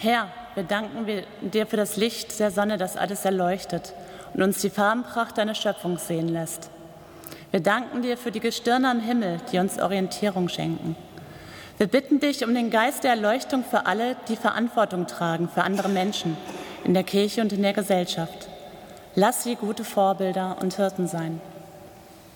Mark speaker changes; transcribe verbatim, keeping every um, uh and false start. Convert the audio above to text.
Speaker 1: Herr, wir danken dir für das Licht der Sonne, das alles erleuchtet und uns die Farbenpracht deiner Schöpfung sehen lässt. Wir danken dir für die Gestirne am Himmel, die uns Orientierung schenken. Wir bitten dich um den Geist der Erleuchtung für alle, die Verantwortung tragen für andere Menschen in der Kirche und in der Gesellschaft. Lass sie gute Vorbilder und Hirten sein.